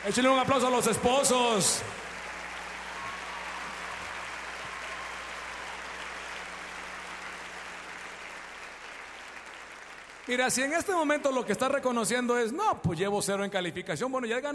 Échenle un aplauso a los esposos. Mira, si en este momento lo que estás reconociendo es, no, pues llevo 0 en calificación, bueno, ya